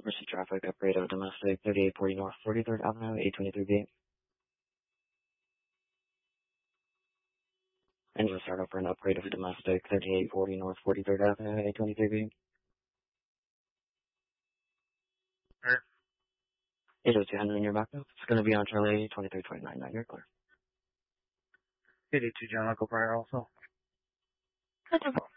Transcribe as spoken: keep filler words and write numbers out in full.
Mercy traffic upgrade of domestic thirty-eight forty North forty-third Avenue, eight twenty-three B. Engine startup for an upgrade of domestic thirty-eight forty North forty-third Avenue, eight twenty-three B. Sure. eight oh two Henry in your backup. It's going to be on Charlie twenty-three twenty-nine. Now you're clear. eighty-two John Michael Pryor also. That's no problem.